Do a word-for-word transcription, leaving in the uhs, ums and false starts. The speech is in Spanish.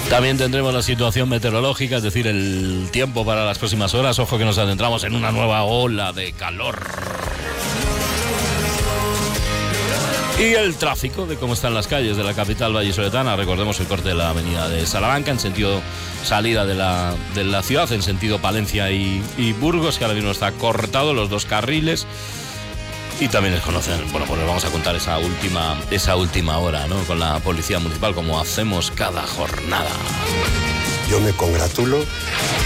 También tendremos la situación meteorológica, es decir, el tiempo para las próximas horas. Ojo que nos adentramos en una nueva ola de calor. Y el tráfico, de cómo están las calles de la capital vallisoletana. Recordemos el corte de la avenida de Salamanca en sentido salida de la, de la ciudad, en sentido Palencia y, y Burgos, que ahora mismo está cortado, los dos carriles. Y también les conocen, bueno, pues les vamos a contar esa última, esa última hora, ¿no? Con la policía municipal, como hacemos cada jornada. Yo me congratulo